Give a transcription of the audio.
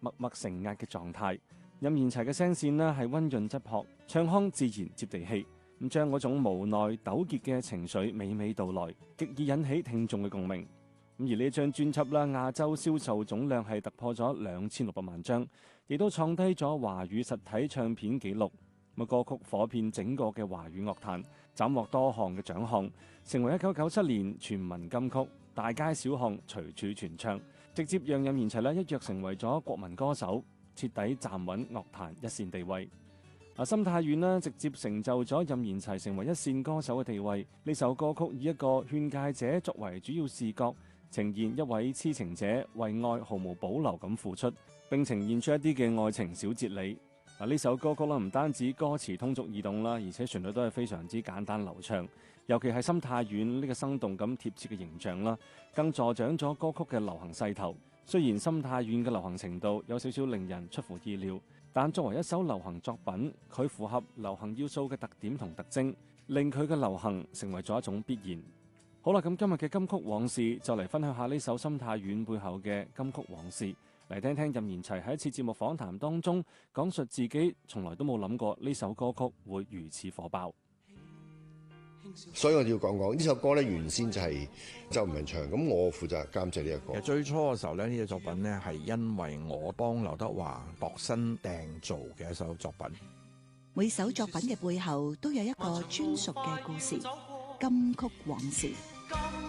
默默承壓嘅狀態。任賢齊嘅聲線呢係溫潤質樸，唱腔自然接地氣，咁將嗰種無奈糾結嘅情緒娓娓道來，極易引起聽眾嘅共鳴。咁而呢張專輯啦，亞洲銷售總量係突破咗2600萬張，亦都創低咗華語實體唱片紀錄。歌曲火遍整個嘅華語樂壇，斬獲多項嘅獎項，成為1997年全民金曲，大街小巷隨處傳唱，直接讓任賢齊一躍成為咗國民歌手，徹底站穩樂壇一線地位。心太軟直接成就咗任賢齊成為一線歌手嘅地位。呢首歌曲以一個勸誡者作為主要視角，呈現一位痴情者為愛毫無保留咁付出，並呈現出一啲嘅愛情小哲理。呢首歌曲唔單止歌詞通俗易懂啦，而且旋律都係非常之簡單流暢，尤其係心太軟呢個生動咁貼切嘅形象啦，更助長咗歌曲嘅流行勢頭。雖然心太軟嘅流行程度有少少令人出乎意料，但作為一首流行作品，佢符合流行要素嘅特點同特徵，令佢嘅流行成為咗一種必然。好啦，咁今日嘅金曲往事就嚟分享下呢首心太軟背後嘅金曲往事。嚟聽聽任賢齊喺一次節目訪談當中講述自己從來都冇諗過呢首歌曲會如此火爆。 所以我要講呢首歌咧，原先就係周文唱，咁我負責監製呢一個。 其實最初嘅時候咧，呢隻作品咧係因為我幫劉德華度身訂造嘅一首作品。 每首作品嘅背後都有一個專屬嘅故事，金曲往事。